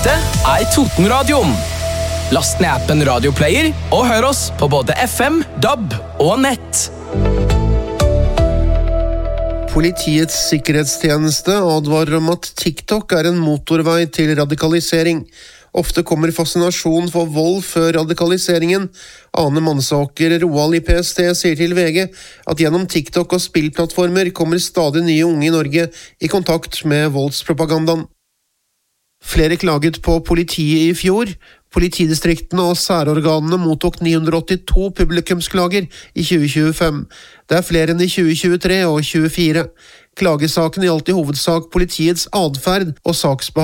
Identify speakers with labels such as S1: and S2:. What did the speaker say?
S1: Dette Totenradioen. Last ned appen Radioplayer og hør oss på både FM, DAB og nett.
S2: Politiets sikkerhetstjeneste advarer om at TikTok en motorvei til radikalisering. Ofte kommer fascinasjon for vold før radikaliseringen. Ane Mansaker Roald i PST sier til VG at gjennom TikTok og spillplattformer kommer stadig nye unge i Norge i kontakt med voldspropagandaen. Flere klaget på politiet i fjor. Politidistriktene og særorganene mottok 982 publikumsklager i 2025. Det flere enn i 2023 og 2024. Klagesakene gjaldt i hovedsak politiets adferd og saksbehandling.